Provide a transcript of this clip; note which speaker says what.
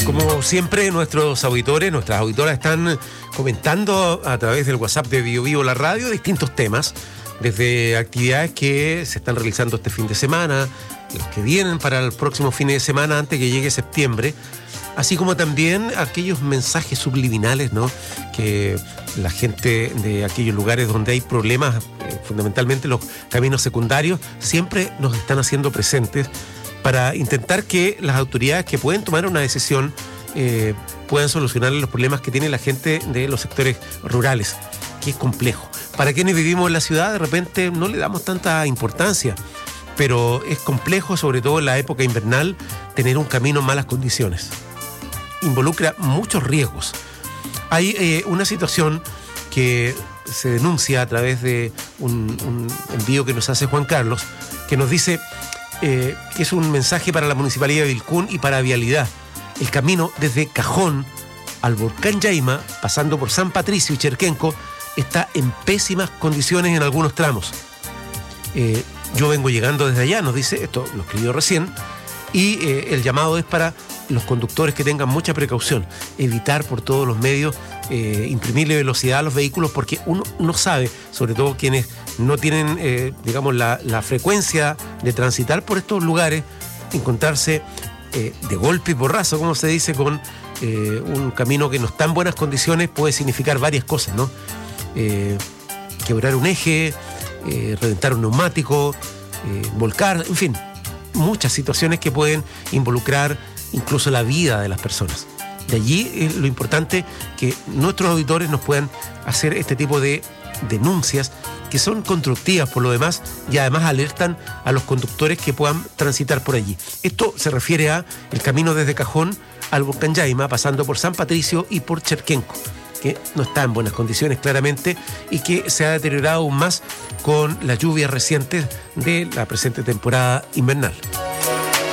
Speaker 1: Como siempre, nuestros auditores, nuestras auditoras están comentando a través del WhatsApp de Bio Vivo la radio distintos temas, desde actividades que se están realizando este fin de semana, los que vienen para el próximo fin de semana antes que llegue septiembre, así como también aquellos mensajes subliminales, ¿no?, que la gente de aquellos lugares donde hay problemas, fundamentalmente los caminos secundarios, siempre nos están haciendo presentes para intentar que las autoridades que pueden tomar una decisión puedan solucionar los problemas que tiene la gente de los sectores rurales, que es complejo. Para quienes vivimos en la ciudad, de repente no le damos tanta importancia, pero es complejo, sobre todo en la época invernal, tener un camino en malas condiciones. Involucra muchos riesgos. Hay una situación que se denuncia a través de un envío que nos hace Juan Carlos, que nos dice que es un mensaje para la Municipalidad de Vilcún y para Vialidad. El camino desde Cajón al Volcán Yaima, pasando por San Patricio y Cherquenco, está en pésimas condiciones en algunos tramos. Yo vengo llegando desde allá, nos dice, esto lo escribió recién, y el llamado es para los conductores que tengan mucha precaución, evitar por todos los medios imprimirle velocidad a los vehículos, porque uno no sabe, sobre todo quienes no tienen, digamos, la frecuencia de transitar por estos lugares, encontrarse de golpe y porrazo, como se dice, con un camino que no está en buenas condiciones, puede significar varias cosas, ¿no? Quebrar un eje, reventar un neumático, volcar, en fin, muchas situaciones que pueden involucrar incluso la vida de las personas. De allí es lo importante que nuestros auditores nos puedan hacer este tipo de denuncias que son constructivas por lo demás y además alertan a los conductores que puedan transitar por allí. Esto se refiere a el camino desde Cajón al Volcán Yaima, pasando por San Patricio y por Cherquenco, que no está en buenas condiciones claramente y que se ha deteriorado aún más con las lluvias recientes de la presente temporada invernal.